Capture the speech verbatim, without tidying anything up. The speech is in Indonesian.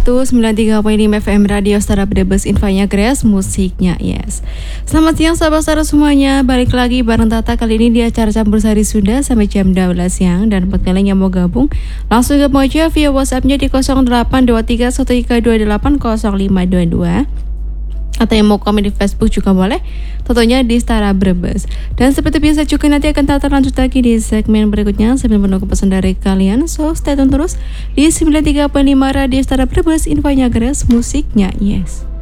satu sembilan tiga koma lima F M Radio Setara Brebes, infonya Grace, musiknya Yes. Selamat siang sahabat-sahabat semuanya, balik lagi bareng Tata kali ini di acara Campur Sari Sunda sampai jam dua belas siang. Dan buat kalian yang mau gabung, langsung gabung aja via WhatsApp-nya di nol delapan dua tiga satu tiga dua delapan nol lima dua dua. Atau yang mau komen di Facebook juga boleh, tentunya di Setara Brebes. Dan seperti biasa juga nanti akan Tata lanjut lagi di segmen berikutnya sambil menunggu pesan dari kalian. So stay tune terus di sembilan tiga koma lima Radio Setara Brebes, infonya Grace, musiknya Yes.